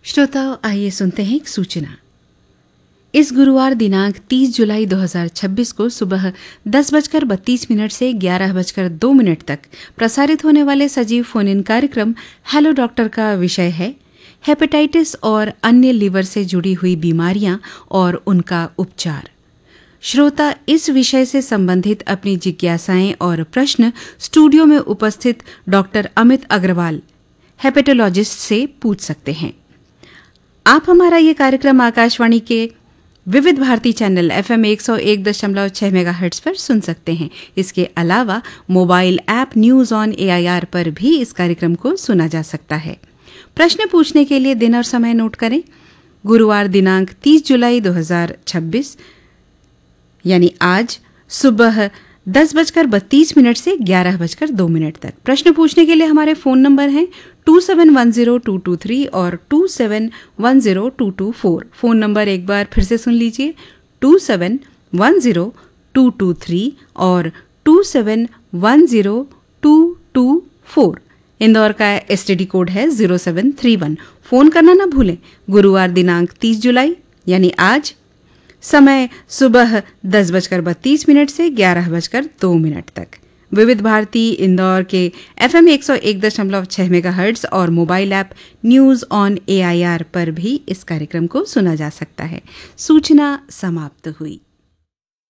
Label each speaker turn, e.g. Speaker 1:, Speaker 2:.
Speaker 1: श्रोताओं, आइए सुनते हैं एक सूचना। इस गुरुवार दिनांक 30 जुलाई 2026 को सुबह 10:32 से 11:02 तक प्रसारित होने वाले सजीव फोन इन कार्यक्रम हेलो डॉक्टर का विषय है हेपेटाइटिस और अन्य लीवर से जुड़ी हुई बीमारियां और उनका उपचार। श्रोता इस विषय से संबंधित अपनी जिज्ञासाएं और प्रश्न स्टूडियो में उपस्थित डॉक्टर अमित अग्रवाल, हेपेटोलॉजिस्ट से पूछ सकते हैं। आप हमारा ये कार्यक्रम आकाशवाणी के विविध भारती चैनल FM 101.6 मेगाहर्ट्ज पर सुन सकते हैं। इसके अलावा mobile app news on AIR पर भी इस कार्यक्रम को सुना जा सकता है। प्रश्न पूछने के लिए दिन और समय नोट करें। गुरुवार दिनांक 30 जुलाई 2026 यानी आज सुबह 10:32 से 11:02 तक। प्रश्न पूछने के लिए हमारे फोन नंबर हैं 2710-223 और 2710-224। फोन नंबर एक बार फिर से सुन लीजिए 2710-223 और 2710-224। इंदौर का STD कोड है 0731। फोन करना ना भूलें। गुरुवार दिनांक 30 जुलाई यानी आज, समय सुबह 10:32 से 11:02 तक। विविध भारती इंदौर के FM 101.6 मेगाहर्ट्ज और mobile app news on AIR पर भी इस कार्यक्रम को सुना जा सकता है। सूचना समाप्त हुई।